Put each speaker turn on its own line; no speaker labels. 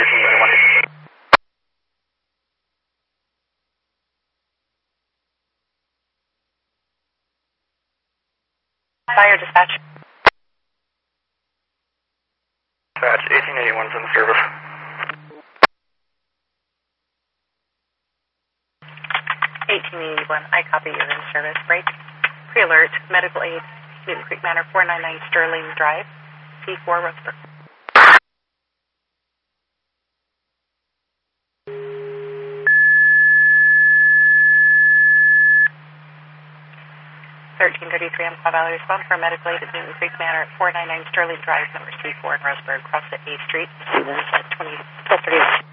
1381.
Fire dispatch.
Dispatch, 1881 is in service.
1881, I copy you're in service. Break. Pre-alert, medical aid, Newton Creek Manor, 499 Sterling Drive, C4, Roseburg. 1333, I'm Cloud Valley. Respond for medical aid at Newton Creek Manor at 499 Sterling Drive, number C4 in Roseburg, across the A Street. 1231.